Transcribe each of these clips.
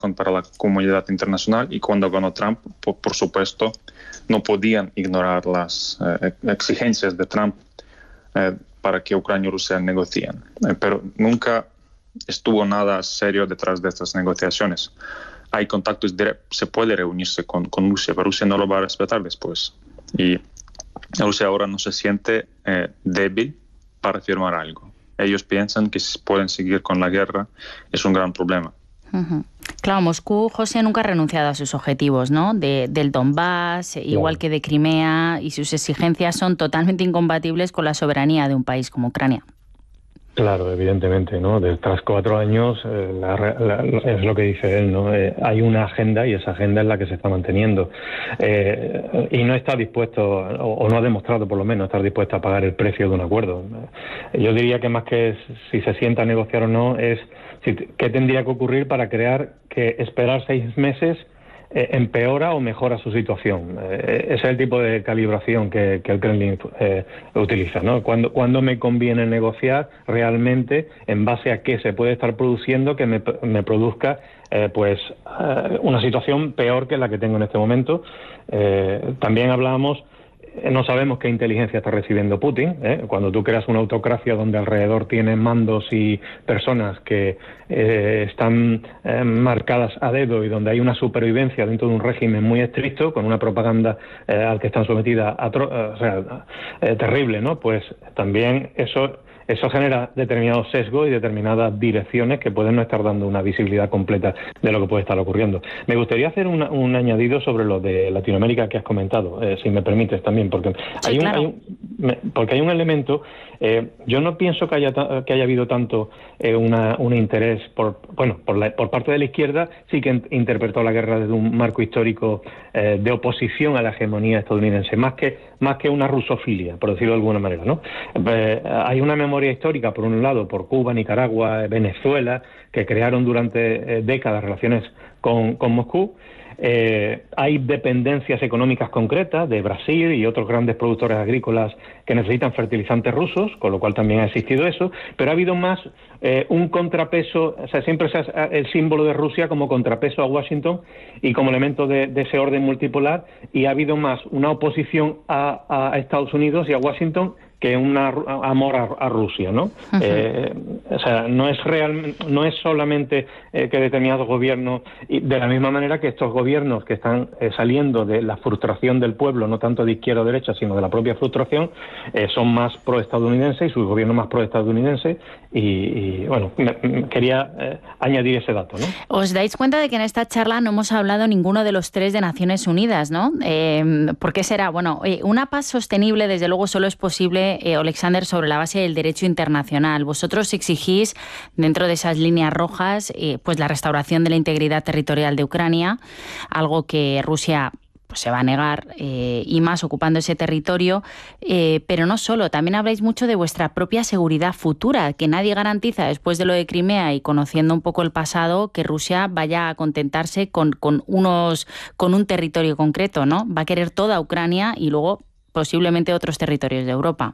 para la comunidad internacional, y cuando ganó Trump, por supuesto, no podían ignorar las exigencias de Trump para que Ucrania y Rusia negocien. Pero nunca estuvo nada serio detrás de estas negociaciones. Hay contactos directos, se puede reunirse con Rusia, pero Rusia no lo va a respetar después. Y Rusia ahora no se siente débil para firmar algo. Ellos piensan que si pueden seguir con la guerra es un gran problema. Uh-huh. Claro, Moscú, José, nunca ha renunciado a sus objetivos, ¿no? Del Donbass, igual que de Crimea, y sus exigencias son totalmente incompatibles con la soberanía de un país como Ucrania. Claro, evidentemente, ¿no? Tras 4 años, es lo que dice él, ¿no? Hay una agenda y esa agenda es la que se está manteniendo. Y no está dispuesto, o no ha demostrado por lo menos estar dispuesto a pagar el precio de un acuerdo. Yo diría que más que si se sienta a negociar o no, es qué tendría que ocurrir para que esperar 6 meses empeora o mejora su situación. Ese es el tipo de calibración que el Kremlin utiliza, ¿no? Cuando me conviene negociar realmente en base a qué se puede estar produciendo que me produzca una situación peor que la que tengo en este momento. También hablábamos, no sabemos qué inteligencia está recibiendo Putin. Cuando tú creas una autocracia donde alrededor tienes mandos y personas que están marcadas a dedo y donde hay una supervivencia dentro de un régimen muy estricto, con una propaganda al que están sometidas terrible, ¿no? Pues también eso genera determinados sesgos y determinadas direcciones que pueden no estar dando una visibilidad completa de lo que puede estar ocurriendo. Me gustaría hacer un añadido sobre lo de Latinoamérica que has comentado, si me permites también, porque sí, claro. hay un elemento. Yo no pienso que haya habido tanto un interés por parte de la izquierda. Sí que interpretó la guerra desde un marco histórico de oposición a la hegemonía estadounidense, más que una rusofilia, por decirlo de alguna manera, ¿no? Hay una memoria histórica, por un lado, por Cuba, Nicaragua, Venezuela, que crearon durante décadas relaciones con Moscú. Hay dependencias económicas concretas de Brasil y otros grandes productores agrícolas que necesitan fertilizantes rusos, con lo cual también ha existido eso, pero ha habido más un contrapeso, o sea, siempre el símbolo de Rusia como contrapeso a Washington y como elemento de ese orden multipolar, y ha habido más una oposición a Estados Unidos y a Washington que un amor a Rusia, ¿no? O sea, no es solamente que determinados gobiernos, y de la misma manera que estos gobiernos que están saliendo de la frustración del pueblo, no tanto de izquierda o derecha, sino de la propia frustración, son más pro-estadounidenses y sus gobiernos más pro-estadounidenses, y bueno, quería añadir ese dato, ¿no? Os dais cuenta de que en esta charla no hemos hablado ninguno de los 3 de Naciones Unidas, ¿no? ¿Por qué será? Bueno, una paz sostenible, desde luego, solo es posible, Alexander, sobre la base del derecho internacional. Vosotros exigís, dentro de esas líneas rojas, pues la restauración de la integridad territorial de Ucrania, algo que Rusia pues se va a negar, y más ocupando ese territorio, pero no solo, también habláis mucho de vuestra propia seguridad futura, que nadie garantiza, después de lo de Crimea y conociendo un poco el pasado, que Rusia vaya a contentarse con un territorio concreto, ¿no? Va a querer toda Ucrania y luego posiblemente otros territorios de Europa.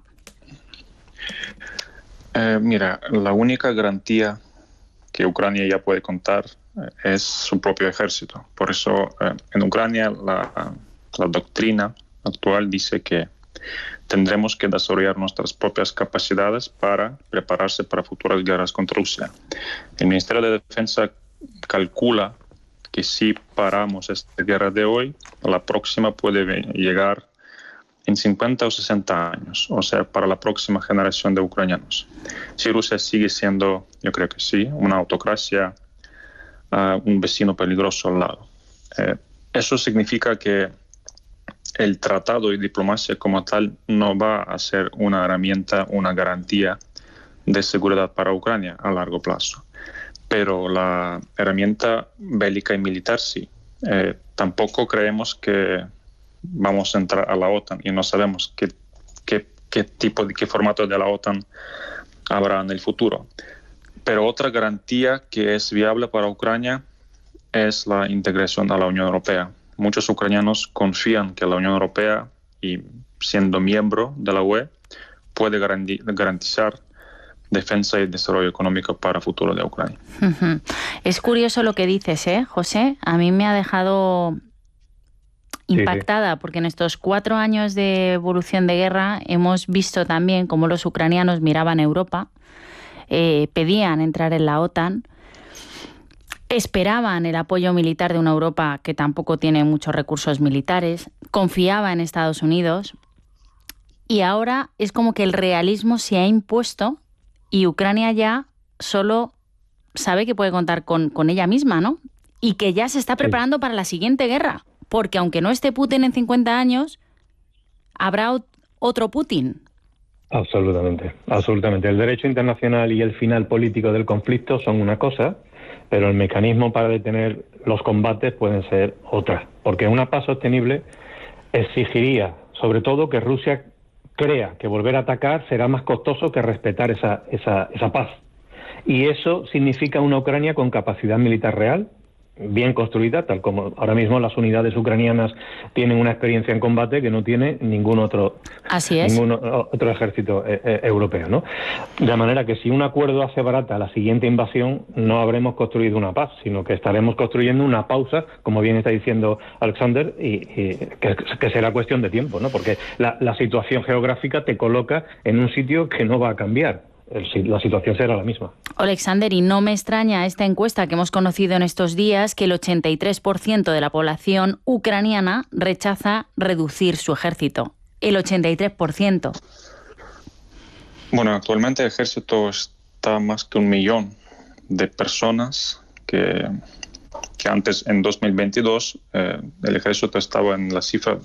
Mira, la única garantía que Ucrania ya puede contar es su propio ejército. Por eso en Ucrania la doctrina actual dice que tendremos que desarrollar nuestras propias capacidades para prepararse para futuras guerras contra Rusia. El Ministerio de Defensa calcula que si paramos esta guerra de hoy, la próxima puede llegar en 50 o 60 años, o sea, para la próxima generación de ucranianos. Si Rusia sigue siendo, yo creo que sí, una autocracia, un vecino peligroso al lado. Eso significa que el tratado y diplomacia como tal no va a ser una herramienta, una garantía de seguridad para Ucrania a largo plazo. Pero la herramienta bélica y militar sí. Tampoco creemos que vamos a entrar a la OTAN y no sabemos qué formato de la OTAN habrá en el futuro. Pero otra garantía que es viable para Ucrania es la integración a la Unión Europea. Muchos ucranianos confían que la Unión Europea, y siendo miembro de la UE, puede garantizar defensa y desarrollo económico para el futuro de Ucrania. Es curioso lo que dices, José. A mí me ha dejado impactada, porque en estos 4 años de evolución de guerra hemos visto también cómo los ucranianos miraban a Europa, pedían entrar en la OTAN, esperaban el apoyo militar de una Europa que tampoco tiene muchos recursos militares, confiaba en Estados Unidos, y ahora es como que el realismo se ha impuesto y Ucrania ya solo sabe que puede contar con ella misma, ¿no? Y que ya se está preparando para la siguiente guerra, porque aunque no esté Putin en 50 años, habrá otro Putin. Absolutamente, absolutamente. El derecho internacional y el final político del conflicto son una cosa, pero el mecanismo para detener los combates pueden ser otra. Porque una paz sostenible exigiría, sobre todo, que Rusia crea que volver a atacar será más costoso que respetar esa paz. Y eso significa una Ucrania con capacidad militar real, bien construida, tal como ahora mismo las unidades ucranianas tienen una experiencia en combate que no tiene ningún otro ejército europeo, ¿no? De manera que si un acuerdo hace barata la siguiente invasión, no habremos construido una paz, sino que estaremos construyendo una pausa, como bien está diciendo Alexander, y que será cuestión de tiempo, ¿no? Porque la situación geográfica te coloca en un sitio que no va a cambiar. La situación será la misma. Alexander, y no me extraña esta encuesta que hemos conocido en estos días, que el 83% de la población ucraniana rechaza reducir su ejército. El 83%. Bueno, actualmente el ejército está más que 1 millón de personas que antes, en 2022, el ejército estaba en la cifra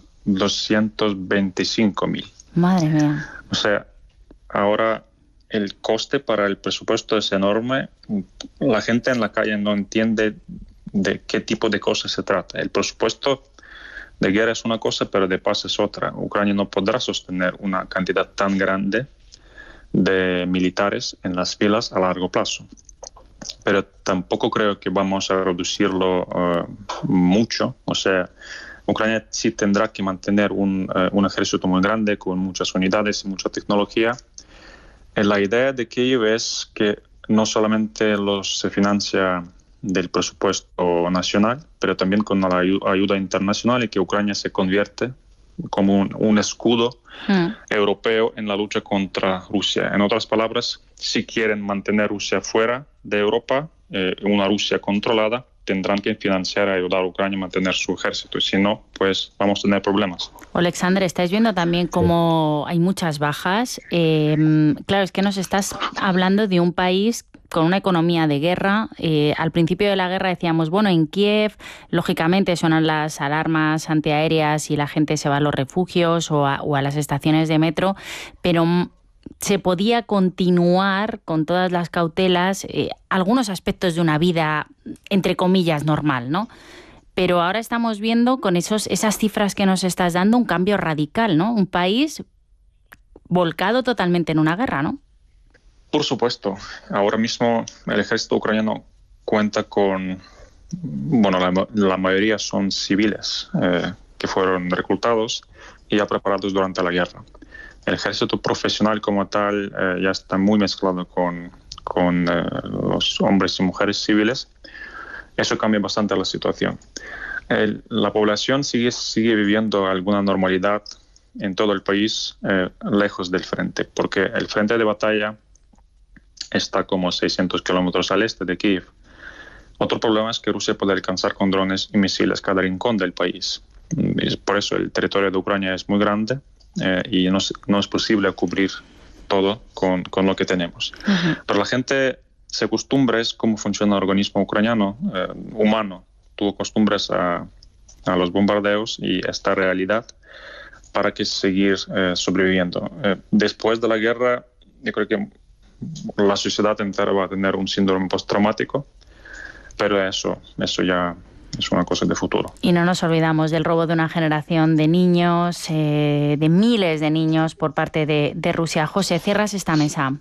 225.000. Madre mía. O sea, ahora el coste para el presupuesto es enorme. La gente en la calle no entiende de qué tipo de cosas se trata. El presupuesto de guerra es una cosa, pero de paz es otra. Ucrania no podrá sostener una cantidad tan grande de militares en las filas a largo plazo. Pero tampoco creo que vamos a reducirlo mucho. O sea, Ucrania sí tendrá que mantener un ejército muy grande, con muchas unidades y mucha tecnología. La idea de Kiev es que no solamente se financia del presupuesto nacional, pero también con la ayuda internacional, y que Ucrania se convierte como un escudo europeo en la lucha contra Rusia. En otras palabras, si quieren mantener Rusia fuera de Europa, una Rusia controlada, tendrán que financiar y ayudar a Ucrania a mantener su ejército. Si no, pues vamos a tener problemas. Alexander, estáis viendo también cómo hay muchas bajas. Claro, es que nos estás hablando de un país con una economía de guerra. Al principio de la guerra decíamos, bueno, en Kiev, lógicamente suenan las alarmas antiaéreas y la gente se va a los refugios o a las estaciones de metro, pero se podía continuar con todas las cautelas algunos aspectos de una vida, entre comillas, normal, ¿no? Pero ahora estamos viendo con esas cifras que nos estás dando un cambio radical, ¿no? Un país volcado totalmente en una guerra, ¿no? Por supuesto. Ahora mismo el ejército ucraniano cuenta con, bueno, la mayoría son civiles que fueron reclutados y ya preparados durante la guerra. El ejército profesional como tal ya está muy mezclado con los hombres y mujeres civiles. Eso cambia bastante la situación. La población sigue viviendo alguna normalidad en todo el país, lejos del frente, porque el frente de batalla está como 600 kilómetros al este de Kiev. Otro problema es que Rusia puede alcanzar con drones y misiles cada rincón del país. Por eso el territorio de Ucrania es muy grande y no es posible cubrir todo con lo que tenemos. Pero la gente se acostumbra, es cómo funciona el organismo ucraniano, humano. Tú acostumbras a los bombardeos y esta realidad para que seguir sobreviviendo. Después de la guerra, yo creo que la sociedad entera va a tener un síndrome postraumático, pero eso ya es una cosa de futuro. Y no nos olvidamos del robo de una generación de niños, de miles de niños por parte de Rusia. José, cierras esta mesa.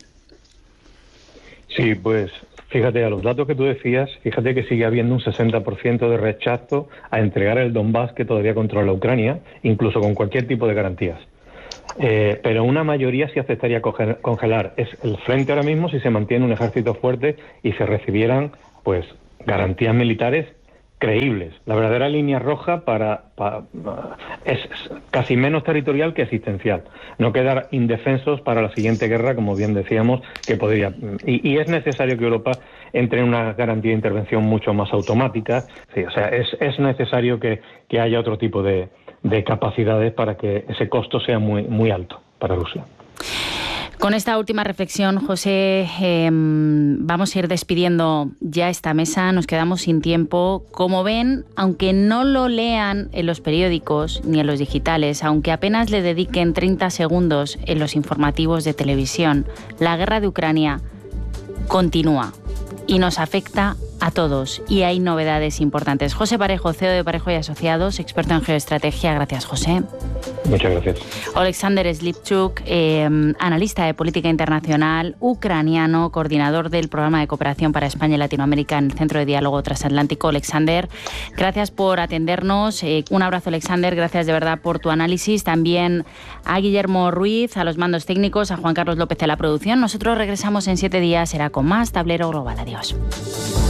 Sí, pues fíjate, a los datos que tú decías, fíjate que sigue habiendo un 60% de rechazo a entregar el Donbass que todavía controla Ucrania, incluso con cualquier tipo de garantías. pero una mayoría sí aceptaría congelar. Es el frente ahora mismo si se mantiene un ejército fuerte y se recibieran pues garantías militares creíbles. La verdadera línea roja es casi menos territorial que existencial. No quedar indefensos para la siguiente guerra, como bien decíamos, que podría. Y es necesario que Europa entre en una garantía de intervención mucho más automática. Sí, o sea, es necesario que haya otro tipo de capacidades para que ese costo sea muy, muy alto para Rusia. Con esta última reflexión, José, vamos a ir despidiendo ya esta mesa, nos quedamos sin tiempo. Como ven, aunque no lo lean en los periódicos ni en los digitales, aunque apenas le dediquen 30 segundos en los informativos de televisión, la guerra de Ucrania continúa y nos afecta a todos y hay novedades importantes. José Parejo, CEO de Parejo y Asociados, experto en geoestrategia. Gracias, José. Muchas gracias. Alexander Slipchuk, analista de política internacional, ucraniano, coordinador del programa de cooperación para España y Latinoamérica en el Centro de Diálogo Transatlántico. Alexander, gracias por atendernos. Un abrazo, Alexander. Gracias de verdad por tu análisis. También a Guillermo Ruiz, a los mandos técnicos, a Juan Carlos López de la producción. Nosotros regresamos en 7 días. Será con más Tablero Global. Adiós.